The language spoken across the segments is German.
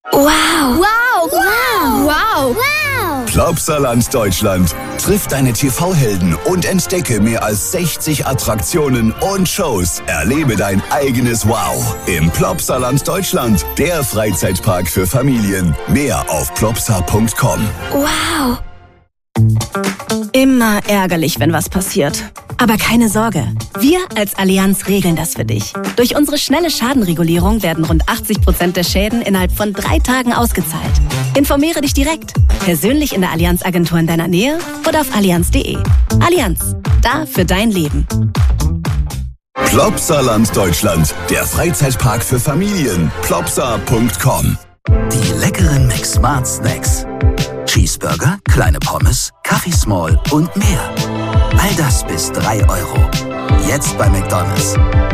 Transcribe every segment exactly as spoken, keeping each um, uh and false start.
Wow. Wow. Wow. Wow. Wow. Plopsaland Deutschland. Triff deine T V-Helden und entdecke mehr als sechzig Attraktionen und Shows. Erlebe dein eigenes Wow im Plopsaland Deutschland. Der Freizeitpark für Familien. Mehr auf plopsa punkt com. Wow. Immer ärgerlich, wenn was passiert. Aber keine Sorge, wir als Allianz regeln das für dich. Durch unsere schnelle Schadenregulierung werden rund achtzig Prozent der Schäden innerhalb von drei Tagen ausgezahlt. Informiere dich direkt, persönlich in der Allianz-Agentur in deiner Nähe oder auf allianz punkt de. Allianz, da für dein Leben. Plopsaland Deutschland, der Freizeitpark für Familien. plopsa punkt com. Die leckeren McSmart Snacks. Cheeseburger, kleine Pommes, Kaffee Small und mehr. All das bis drei Euro. Jetzt bei McDonald's.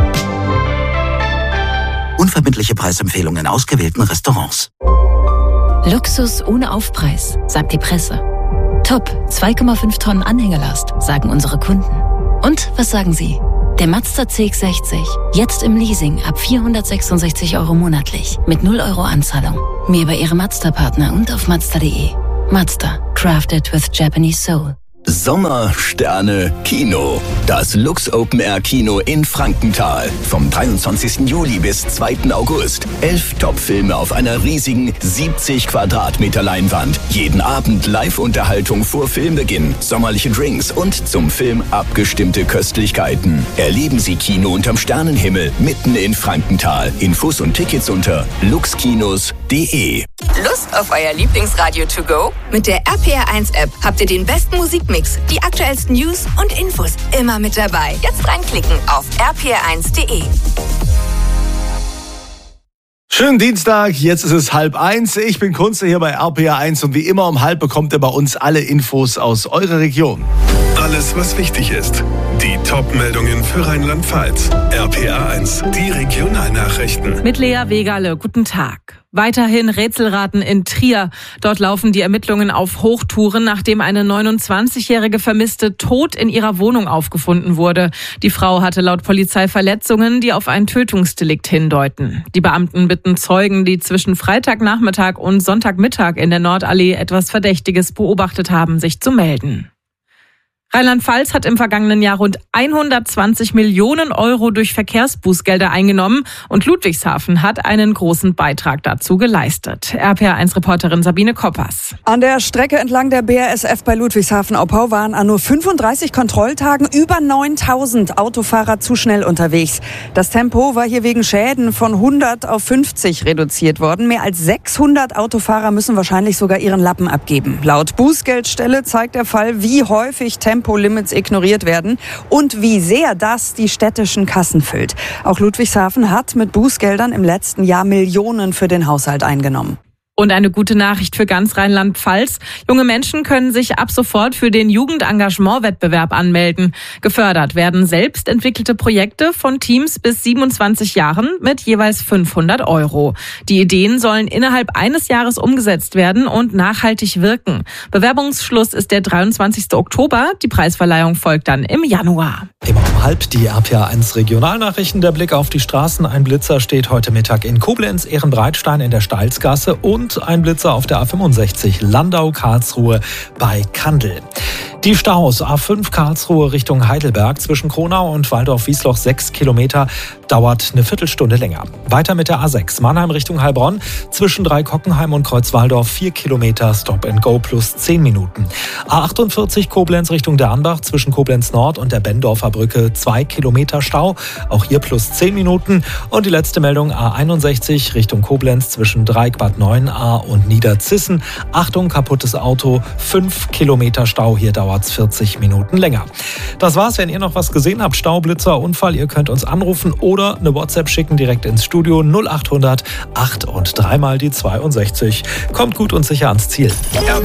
Unverbindliche Preisempfehlungen in ausgewählten Restaurants. Luxus ohne Aufpreis, sagt die Presse. Top, zwei Komma fünf Tonnen Anhängelast, sagen unsere Kunden. Und was sagen Sie? Der Mazda C X sechzig, jetzt im Leasing ab vierhundertsechsundsechzig Euro monatlich, mit null Euro Anzahlung. Mehr über Ihre Mazda-Partner und auf mazda punkt de. Mazda, crafted with Japanese soul. Sommer, Sterne, Kino. Das Lux Open Air Kino in Frankenthal. Vom dreiundzwanzigsten Juli bis zweiten August. Elf Top-Filme auf einer riesigen siebzig Quadratmeter Leinwand. Jeden Abend Live-Unterhaltung vor Filmbeginn. Sommerliche Drinks und zum Film abgestimmte Köstlichkeiten. Erleben Sie Kino unterm Sternenhimmel mitten in Frankenthal. Infos und Tickets unter luxkinos punkt de. Lust auf euer Lieblingsradio to go? Mit der R P R eins App habt ihr den besten Musikmix, die aktuellsten News und Infos immer mit dabei. Jetzt reinklicken auf r p r eins punkt de. Schönen Dienstag, jetzt ist es halb eins. Ich bin Kunze hier bei R P R eins und wie immer um halb bekommt ihr bei uns alle Infos aus eurer Region. Alles, was wichtig ist. Die Top-Meldungen für Rheinland-Pfalz. R P R eins, die Regionalnachrichten. Mit Lea Wegale, guten Tag. Weiterhin Rätselraten in Trier. Dort laufen die Ermittlungen auf Hochtouren, nachdem eine neunundzwanzigjährige Vermisste tot in ihrer Wohnung aufgefunden wurde. Die Frau hatte laut Polizei Verletzungen, die auf ein Tötungsdelikt hindeuten. Die Beamten bitten Zeugen, die zwischen Freitagnachmittag und Sonntagmittag in der Nordallee etwas Verdächtiges beobachtet haben, sich zu melden. Rheinland-Pfalz hat im vergangenen Jahr rund hundertzwanzig Millionen Euro durch Verkehrsbußgelder eingenommen und Ludwigshafen hat einen großen Beitrag dazu geleistet. R P R eins Reporterin Sabine Koppers. An der Strecke entlang der B A S F bei Ludwigshafen-Aupau waren an nur fünfunddreißig Kontrolltagen über neuntausend Autofahrer zu schnell unterwegs. Das Tempo war hier wegen Schäden von hundert auf fünfzig reduziert worden. Mehr als sechshundert Autofahrer müssen wahrscheinlich sogar ihren Lappen abgeben. Laut Bußgeldstelle zeigt der Fall, wie häufig Tempo Tempolimits ignoriert werden und wie sehr das die städtischen Kassen füllt. Auch Ludwigshafen hat mit Bußgeldern im letzten Jahr Millionen für den Haushalt eingenommen. Und eine gute Nachricht für ganz Rheinland-Pfalz. Junge Menschen können sich ab sofort für den Jugendengagement-Wettbewerb anmelden. Gefördert werden selbst entwickelte Projekte von Teams bis siebenundzwanzig Jahren mit jeweils fünfhundert Euro. Die Ideen sollen innerhalb eines Jahres umgesetzt werden und nachhaltig wirken. Bewerbungsschluss ist der dreiundzwanzigsten Oktober. Die Preisverleihung folgt dann im Januar. Immer um halb die R P R eins Regionalnachrichten. Der Blick auf die Straßen. Ein Blitzer steht heute Mittag in Koblenz, Ehrenbreitstein in der Stalzgasse und ein Blitzer auf der A fünfundsechzig Landau-Karlsruhe bei Kandel. Die Staus A fünf Karlsruhe Richtung Heidelberg zwischen Kronau und Waldorf-Wiesloch sechs Kilometer dauert eine Viertelstunde länger. Weiter mit der A sechs Mannheim Richtung Heilbronn zwischen Dreikockenheim und Kreuzwaldorf vier Kilometer Stop and Go plus zehn Minuten. A achtundvierzig Koblenz Richtung Dernbach zwischen Koblenz Nord und der Bendorfer Brücke zwei Kilometer Stau, auch hier plus zehn Minuten. Und die letzte Meldung A einundsechzig Richtung Koblenz zwischen Dreieck-Bad Neuenahr und Niederzissen. Achtung, kaputtes Auto, fünf Kilometer Stau, hier dauert es vierzig Minuten länger. Das war's, wenn ihr noch was gesehen habt, Staublitzer, Unfall, ihr könnt uns anrufen oder eine WhatsApp schicken direkt ins Studio null achthundert acht und dreimal die zweiundsechzig. Kommt gut und sicher ans Ziel.